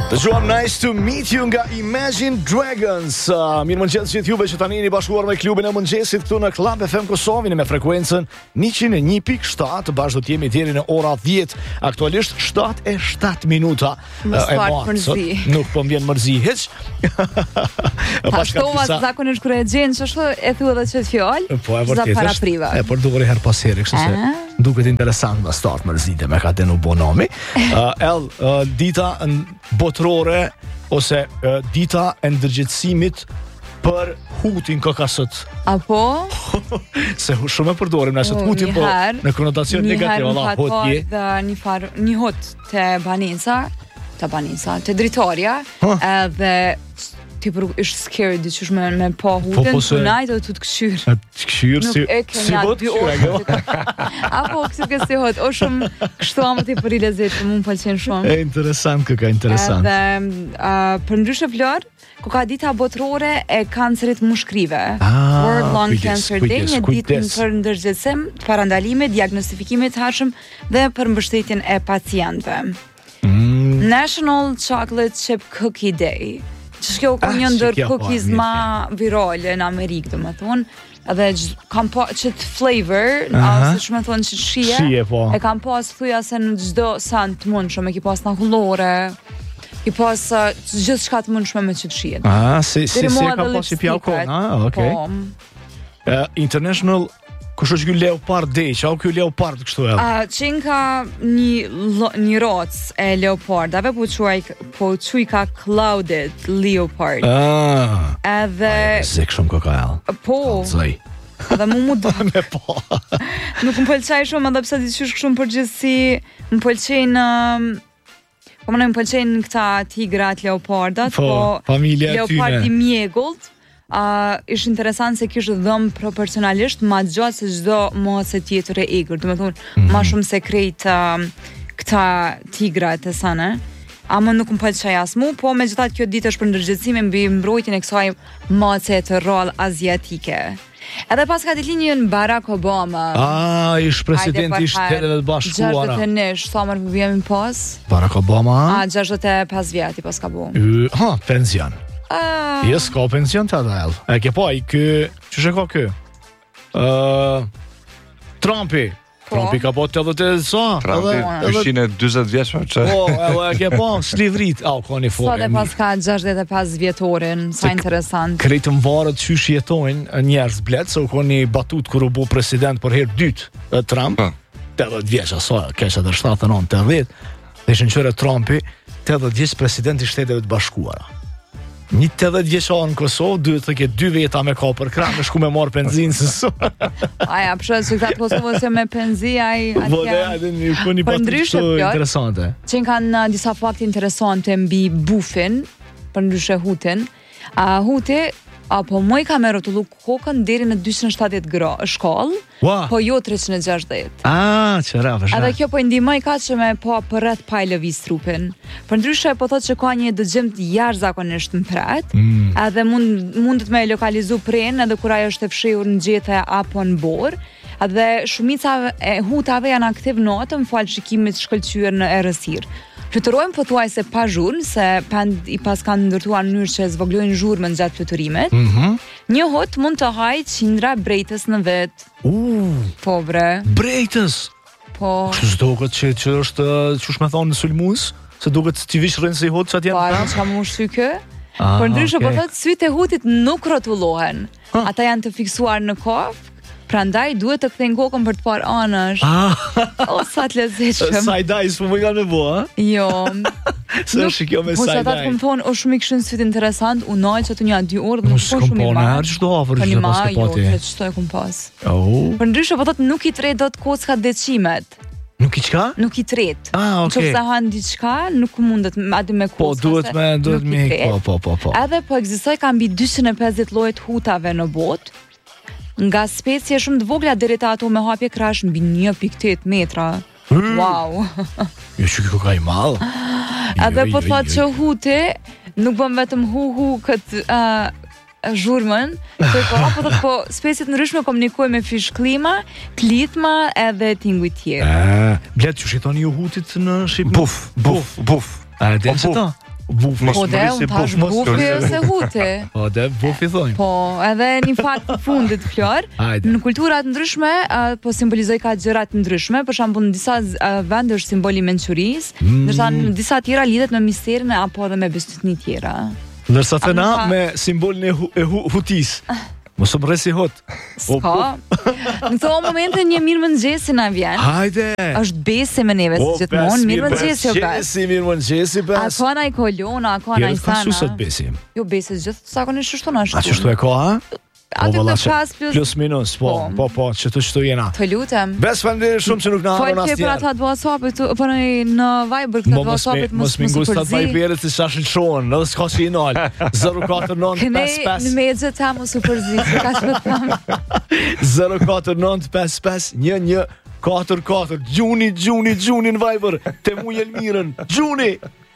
Dëgjuam Nice to Meet You nga Imagine Dragons. Mirë mëngjes gjithë juve që tani jeni bashkuar me klubin e mëngjesit këtu në Club FM Kosovë me frekuencën 101.7. Bashkë do të jemi deri në ora 10. Aktualisht 7:07 minuta. Nuk po mbien mërzi hiç. Pashtova zakonisht kur e gjen çështë e thua edhe çet fjalë. Po e vërtetë. E përdori her pas here, kështu se duket interesant ma start mërzite me ka denu bonomi. Dita botërore ose dita e ndërgjegjësimit për hutin kokasët. Apo? Se shumë e përdorim nëse hutin po në konotacion negativ, valla hutje. Një hut te banica, te dritarja, edhe tipër është scary diçush me pa hutën, tonight do të këshyr. Këshyr si hot? Apo kështu si hot, o shumë kështu ama tipër i lezetshëm, më pëlqen shumë. E interesant këka, interesant. Edhe për ndryshe Flor, ku ka dita botërore e kancerit mushkrive. World Lung Cancer Day, një ditë për ndërgjegjësim, parandalimit, diagnostifikimit të hershëm dhe për mbështetjen e pacientëve. National Chocolate Chip Cookie Day. Që kjo ka një ndër cookies ma virale në Amerikë, do më thonë, edhe kam pa qëtë flavor, ose që me thonë që shie, e kam pas thuja se në gjdo sant të mund shumë, e ki pas në hullore, ki pas gjithë shka të mund shumë me qëtë shie. Si e ka pas i pjalkon, okej. International, kush është kjo Leopard Day, që au kjo Leopard kështu edhe? Qenë ka një roc e Leopardave, po quj ka Clouded Leopard. Edhe... Zik shumë kokael. Po. Edhe mu do. Me po. Nuk më pëlqaj shumë, edhe pse diqysh shumë përgjithsi, më pëlqejnë... Po më pëlqejnë këta tigrat Leopardat, po Leopardi mjegullt, ishtë interesant se kishtë dhëmë proporcionalisht ma gjatë se gjdo mose tjetër e egër, do me thonë ma shumë se krejt këta tigrat e sane, ama nuk më pëlqaj as mu, po me gjithat kjo ditë është për ndërgjithësime mbi mbrojtjen e kësaj mose të rrallë aziatike. Edhe pas ka ditëlinjën Barack Obama. Ish presidenti i Shtetet e Bashkuara. 61, sa më vjen pas? Barack Obama. 65 vjet i pas ka bu. Pension. Jes ka pension të adel. E ke pa i kë, që shë ka kë? Trumpi. Trumpi ka po 80 sa. Trumpi 220 vjeçme që. Po, e ke pa slivrit. Ka një forë. Sa dhe pas ka 65 vjetorin, sa interesant. Krejtë më varët qysh jetojnë njerës blet, se u ka një batut kër u bu president për herë dytë Trump. 80 vjeqa, sa kesha dhe 79, dhe ishën qëre Trumpi, 80 vjeç president i Shteteve të Bashkuara. Një 80 vjeçar në Kosovë, duhet të ketë 2 veta me ka për kram, me shku me marë penzinë së so. Aja, përshë që këta Kosovë se me penzi, për ndryshe interesante. Që kanë disa fakte interesante mbi bufin, për ndryshe hutin. Huti, po moj ka me rotullu kokën deri në 270 shkallë, po jo 360. Që rafë. Edhe kjo po ndihmoj ka që me po për rreth pa i lëviz trupin. Për ndryshe po thot që ka një dëgjim të jashtëzakonisht mpret, edhe mundet me lokalizu prenë edhe kur ajo është e fshehur në gjethe apo në borë. Edhe shumica e hutave janë aktiv natën falë shikimit shkëlqyer në errësirë. Fluturojmë pothuaj se pa zhurmë, se i pas kanë ndërtuar në mënyrë që zvoglojnë zhurmën gjatë fluturimet. Një hut mund të hajë qindra brejtës në vetë. Po bre. Brejtës? Po. Kështë duket që është, qësh me thonë në sulmus? Se duket t'i vish rënë si hut që atjenë pranë? Po, që ka më sy kë? Por ndryshe, po thotë, sytë e hutit nuk rotullohen. Ata janë të fiksuar në kofë. Prandaj duhet të kthejnë kokën për të parë anash. O, sa të lezetshëm. Sajdaj, s'po më kanë me bo, ha? Jo. Se është kjo me sajdaj. Po që ata të këmë thonë, o shumë i këshën sytë interesant, u nalë që të një 2 orë dhe nuk po shumë i marë. Nërë që do afer që pas ke pati. Jo, që të e këmë pas. Për ndryshe, po thotë, nuk i tret do të kocka deqimet. Nuk i qka? Nuk i tret. Okej. Që sa hanë diçka, nuk mundet adi me kocka. Po, duhet me, po. Edhe po egzistoj ka mbi 250 llojet hutave në botë. Nga specie shumë të vogla deri te ato me hapje krash mbi 1.8 metra. Wow. Jo që kjo ka i malë. Edhe po thotë që huti nuk bën vetëm hu këtë zhurmën, po speciet ndryshme komunikojnë me fish klima, klitma edhe tinguj tjerë. Blet, që shitoni ju hutit në Shqipëri? Buf. A e delë që ta? bufi. Po dhe, unë tash bufi ose huti. Po dhe, bufi thonjë. Po, edhe një fakt të fundit, Flor, në kulturat ndryshme, po simbolizoj ka gjërat ndryshme, për shembull në disa vende është simboli mençurisë, ndërsa në disa tjera lidhet me misterin apo edhe me besëtni tjera. Ndërsa të na me simbolin e hutis. Mos u mresi hot. Ska. Në këto momente një mirëmëngjesi na vjen. Hajde. Është besi me neve si gjithmonë, mirëmëngjesi o bes. Mirëmëngjesi bes. A ka nai kolona, a ka nai sana. Jo, sot besi. Jo besi gjithë zakonisht ashtu na është. A çështu e ka, ha? Aty të pas plus minus, po, çtu jena. Të lutem. Bes falënderoj shumë që nuk na haron asnjë. Po për ata të WhatsApp-it, po në Viber këtë WhatsApp-it mos më ngusta Viber-it se shashin shohën, edhe s'ka si nal. 04955. Në mezë ta mos u përzi, ka të them. 04955 1144 Gjuni në Viber, te mu Elmirën. Gjuni.